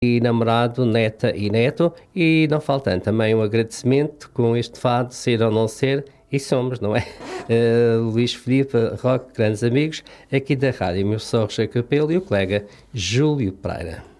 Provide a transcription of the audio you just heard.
e namorado, neta e neto, e não faltando também um agradecimento com este fado, ser ou não ser, e somos, não é? Luís Filipe Roque, grandes amigos, aqui da Rádio Meu Sorro Capelo e o colega Júlio Pereira.